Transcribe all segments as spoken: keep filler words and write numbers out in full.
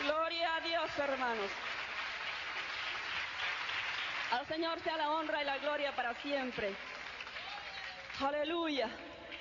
Gloria a Dios, hermanos. Al Señor sea la honra y la gloria para siempre. Aleluya.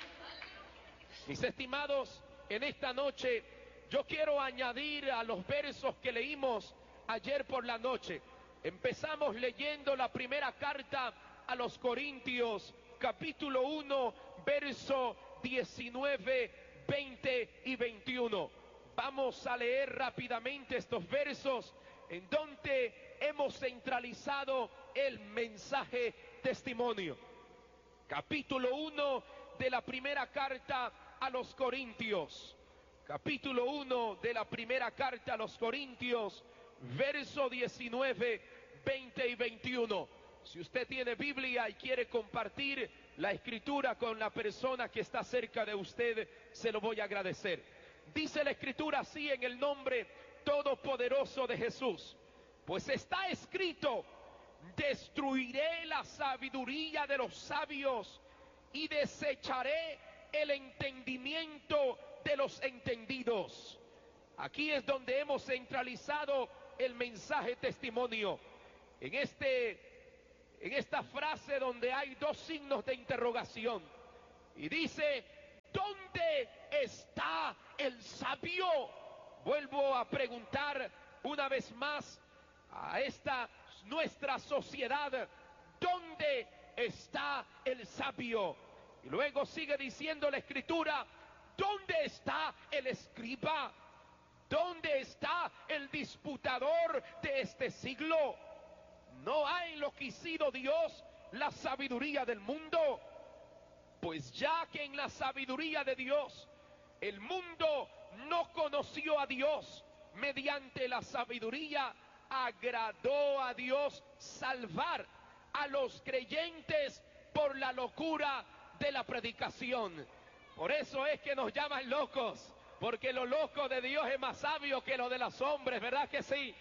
Mis estimados, en esta noche yo quiero añadir a los versos que leímos ayer por la noche. Empezamos leyendo la primera carta a los Corintios, capítulo uno, verso diecinueve, veinte y veintiuno. Vamos a leer rápidamente estos versos en donde hemos centralizado el mensaje testimonio. Capítulo uno de la primera carta a los Corintios. Capítulo uno de la primera carta a los Corintios, verso diecinueve, veinte y veintiuno. Si usted tiene Biblia y quiere compartir la escritura con la persona que está cerca de usted, se lo voy a agradecer. Dice la escritura así en el nombre todopoderoso de Jesús. Pues está escrito: destruiré la sabiduría de los sabios y desecharé el entendimiento de los entendidos. Aquí es donde hemos centralizado el mensaje testimonio. En este, en esta frase donde hay dos signos de interrogación. Y dice: ¿dónde está el sabio? Vuelvo a preguntar una vez más a esta nuestra sociedad: ¿dónde está el sabio? Y luego sigue diciendo la escritura: ¿dónde está el escriba? ¿Dónde está el disputador de este siglo? ¿No ha enloquecido Dios la sabiduría del mundo? Pues ya que en la sabiduría de Dios el mundo no conoció a Dios, mediante la sabiduría agradó a Dios salvar a los creyentes por la locura de la predicación. Por eso es que nos llaman locos, porque lo loco de Dios es más sabio que lo de los hombres, ¿verdad que sí?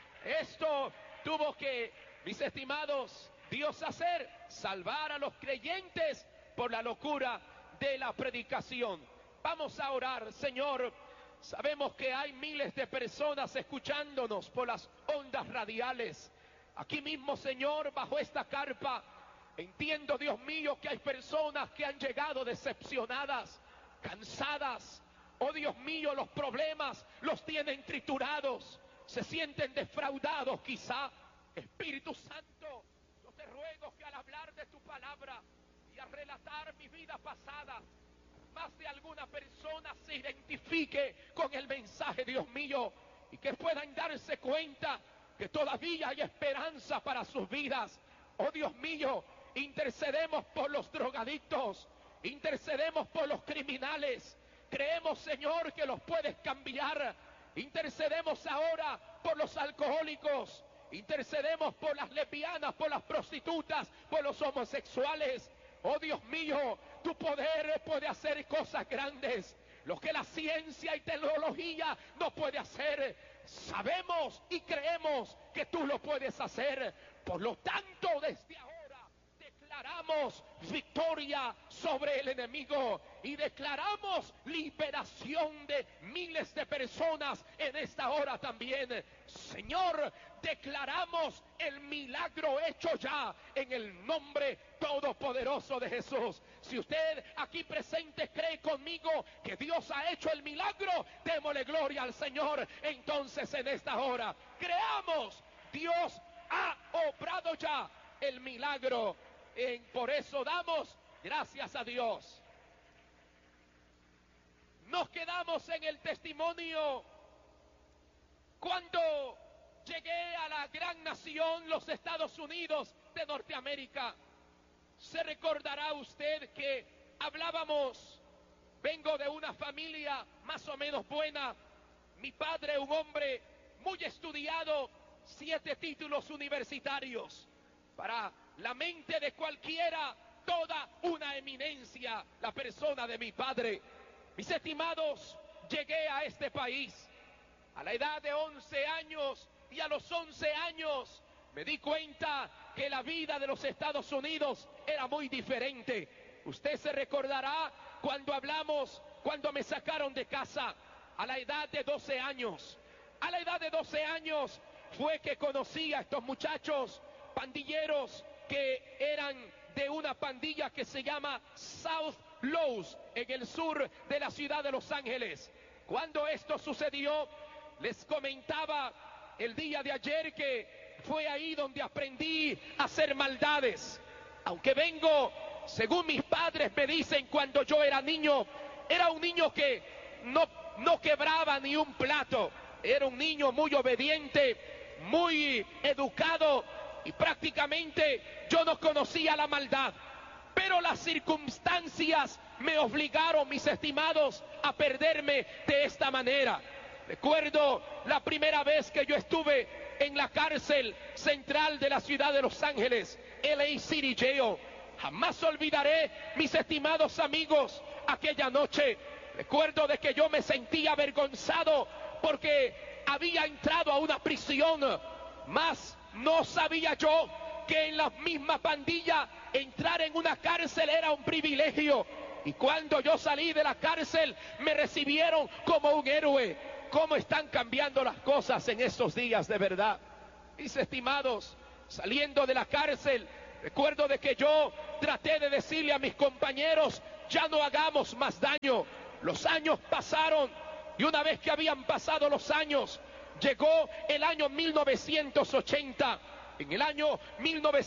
Esto tuvo que, mis estimados, Dios hacer, salvar a los creyentes por la locura de la predicación. Vamos a orar. Señor, sabemos que hay miles de personas escuchándonos por las ondas radiales. Aquí mismo, Señor, bajo esta carpa, entiendo, Dios mío, que hay personas que han llegado decepcionadas, cansadas. Oh Dios mío, los problemas los tienen triturados, se sienten defraudados quizá. Espíritu Santo, yo te ruego que al hablar de tu palabra y al relatar mi vida pasada, más de alguna persona se identifique con el mensaje, Dios mío, y que puedan darse cuenta que todavía hay esperanza para sus vidas. Oh Dios mío, intercedemos por los drogadictos, intercedemos por los criminales. Creemos, Señor, que los puedes cambiar. Intercedemos ahora por los alcohólicos, intercedemos por las lesbianas, por las prostitutas, por los homosexuales. Oh Dios mío, tu poder puede hacer cosas grandes, lo que la ciencia y tecnología no puede hacer. Sabemos y creemos que tú lo puedes hacer. Por lo tanto, desde ahora declaramos victoria sobre el enemigo y declaramos liberación de miles de personas en esta hora también. Señor, declaramos el milagro hecho ya en el nombre todopoderoso de Jesús. Si usted aquí presente cree conmigo que Dios ha hecho el milagro, démosle gloria al Señor. Entonces, en esta hora, creamos, Dios ha obrado ya el milagro. En, por eso damos gracias a Dios. Nos quedamos en el testimonio cuando llegué a la gran nación, los Estados Unidos de Norteamérica. Se recordará usted que hablábamos, vengo de una familia más o menos buena. Mi padre, un hombre muy estudiado, siete títulos universitarios. Para la mente de cualquiera, toda una eminencia, la persona de mi padre. Mis estimados, llegué a este país a la edad de once años y a los once años me di cuenta que la vida de los Estados Unidos era muy diferente. Usted se recordará cuando hablamos, cuando me sacaron de casa a la edad de doce años. A la edad de doce años fue que conocí a estos muchachos pandilleros que eran de una pandilla que se llama South Lows, en el sur de la ciudad de Los Ángeles. Cuando esto sucedió, les comentaba el día de ayer que fue ahí donde aprendí a hacer maldades. Aunque vengo, según mis padres me dicen, cuando yo era niño, era un niño que no, no quebraba ni un plato. Era un niño muy obediente, muy educado, y prácticamente yo no conocía la maldad. Pero las circunstancias me obligaron, mis estimados, a perderme de esta manera. Recuerdo la primera vez que yo estuve en la cárcel central de la ciudad de Los Ángeles, L A City Jail. Jamás olvidaré, mis estimados amigos, aquella noche. Recuerdo de que yo me sentía avergonzado porque había entrado a una prisión, mas no sabía yo que en la misma pandilla entrar en una cárcel era un privilegio. Y cuando yo salí de la cárcel me recibieron como un héroe. ¿Cómo están cambiando las cosas en estos días, de verdad? Mis estimados, saliendo de la cárcel, recuerdo de que yo traté de decirle a mis compañeros, ya no hagamos más daño. Los años pasaron y una vez que habían pasado los años, llegó el año mil novecientos ochenta. En el año mil novecientos